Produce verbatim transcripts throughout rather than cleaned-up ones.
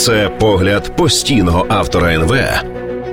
Це погляд постійного автора ен ве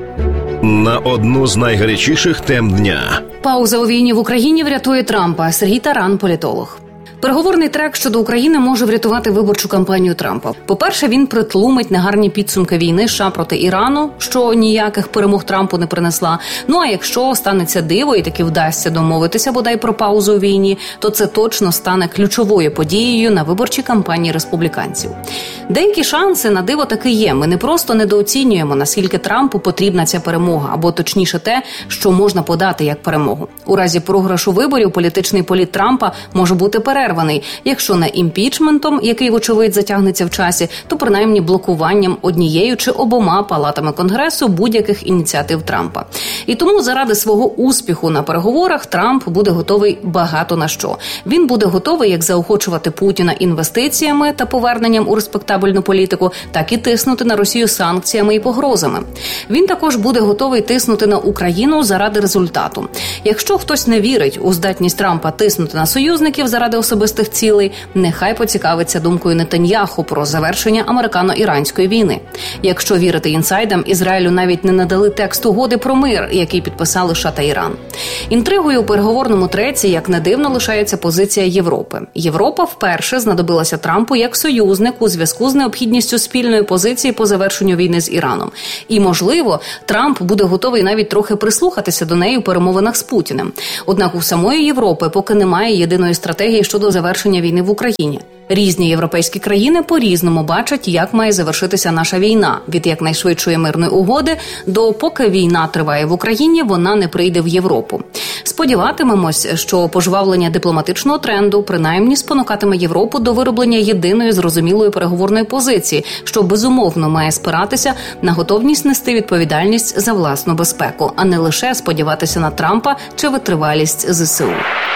на одну з найгарячіших тем дня. Пауза у війні в Україні врятує Трампа. Сергій Таран, політолог. Переговорний трек щодо України може врятувати виборчу кампанію Трампа. По-перше, він притлумить негарні підсумки війни США проти Ірану, що ніяких перемог Трампу не принесла. Ну а якщо станеться диво і таки вдасться домовитися бодай про паузу у війні, то це точно стане ключовою подією на виборчій кампанії республіканців. Деякі шанси на диво таки є. Ми не просто недооцінюємо, наскільки Трампу потрібна ця перемога, або точніше те, що можна подати як перемогу. У разі програшу виборів політичний політ Трампа може бути перерваний. Якщо не імпічментом, який, вочевидь, затягнеться в часі, то принаймні блокуванням однією чи обома палатами Конгресу будь-яких ініціатив Трампа. І тому заради свого успіху на переговорах Трамп буде готовий багато на що. Він буде готовий як заохочувати Путіна інвестиціями та поверненням у респектабельну політику, так і тиснути на Росію санкціями і погрозами. Він також буде готовий тиснути на Україну заради результату. Якщо хтось не вірить у здатність Трампа тиснути на союзників заради особистих цілей, нехай поцікавиться думкою Нетаньяху про завершення американо-іранської війни. Якщо вірити інсайдам, Ізраїлю навіть не надали текст угоди про мир, який підписали США та Іран. Інтригою у переговорному треці, як не дивно, лишається позиція Європи. Європа вперше знадобилася Трампу як союзник у зв'язку з необхідністю спільної позиції по завершенню війни з Іраном. І, можливо, Трамп буде готовий навіть трохи прислухатися до неї у перемовинах з Путіним. Однак у самої Європи поки немає єдиної стратегії щодо завершення війни в Україні. Різні європейські країни по-різному бачать, як має завершитися наша війна. Від якнайшвидшої мирної угоди до поки війна триває в Україні, вона не прийде в Європу. Сподіватимемось, що пожвавлення дипломатичного тренду принаймні спонукатиме Європу до вироблення єдиної зрозумілої переговорної позиції, що безумовно має спиратися на готовність нести відповідальність за власну безпеку, а не лише сподіватися на Трампа чи витривалість зе се у.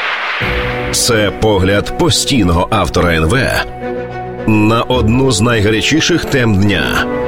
Це погляд постійного автора ен ве на одну з найгарячіших тем дня.